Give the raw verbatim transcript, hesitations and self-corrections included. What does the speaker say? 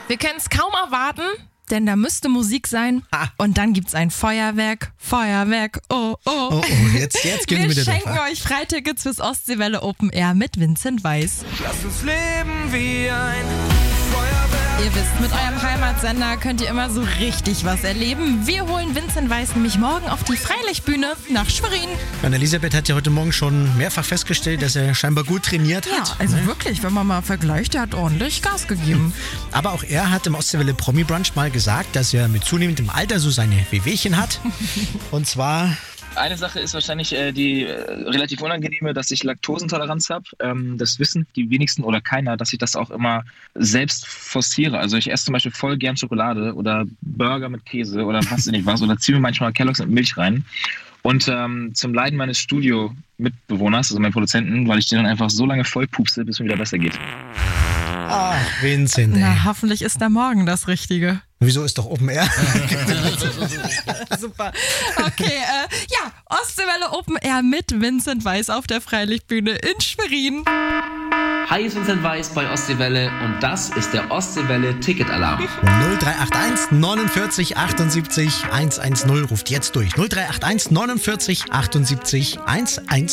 Wir können es kaum erwarten, denn da müsste Musik sein. Ah. Und dann gibt's ein Feuerwerk, Feuerwerk, oh, oh. Oh, oh, jetzt, jetzt gehen wir Wir wieder schenken drauf. euch Freitickets fürs Ostseewelle Open Air mit Vincent Weiss. Lass uns leben wie ein Feuerwerk. Ihr wisst, mit eurem Heimatsender könnt ihr immer so richtig was erleben. Wir holen Vincent Weiss nämlich morgen auf die Freilichtbühne nach Schwerin. Und Elisabeth hat ja heute Morgen schon mehrfach festgestellt, dass er scheinbar gut trainiert Ja, hat. also ne? wirklich, wenn man mal vergleicht, der hat ordentlich Gas gegeben. Aber auch er hat im Ostseewelle Promi Brunch mal gesagt, dass er mit zunehmendem Alter so seine Wehwehchen hat. Und zwar... Eine Sache ist wahrscheinlich äh, die äh, relativ unangenehme, dass ich Laktosentoleranz habe. Ähm, das wissen die wenigsten oder keiner, dass ich das auch immer selbst forciere. Also ich esse zum Beispiel voll gern Schokolade oder Burger mit Käse oder was nicht was oder ziehe mir manchmal Kelloggs mit Milch rein. Und ähm, zum Leiden meines Studio-Mitbewohners, also meinem Produzenten, weil ich den dann einfach so lange voll pupse, bis mir wieder besser geht. Ach, Vincent, ey. Na, hoffentlich ist da morgen das Richtige. Wieso ist doch Open Air? Super. Okay, äh, ja, Ostseewelle Open Air mit Vincent Weiss auf der Freilichtbühne in Schwerin. Hi, ist Vincent Weiss bei Ostseewelle und das ist der Ostseewelle Ticketalarm. null drei acht eins neunundvierzig achtundsiebzig hundertzehn ruft jetzt durch. null drei acht eins neunundvierzig achtundsiebzig hundertzehn.